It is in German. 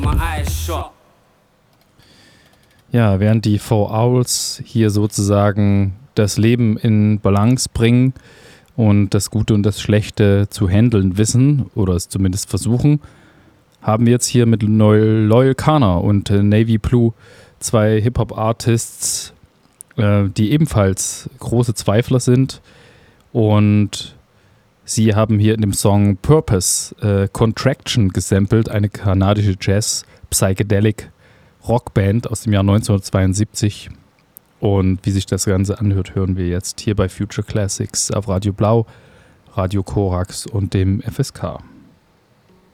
Ja, während die Four Owls hier sozusagen das Leben in Balance bringen und das Gute und das Schlechte zu handeln wissen oder es zumindest versuchen, haben wir jetzt hier mit Loyal Kana und Navy Blue zwei Hip-Hop-Artists, die ebenfalls große Zweifler sind, und sie haben hier in dem Song Purpose Contraction gesampelt, eine kanadische Jazz-Psychedelic-Rockband aus dem Jahr 1972. Und wie sich das Ganze anhört, hören wir jetzt hier bei Future Classics auf Radio Blau, Radio Korax und dem FSK.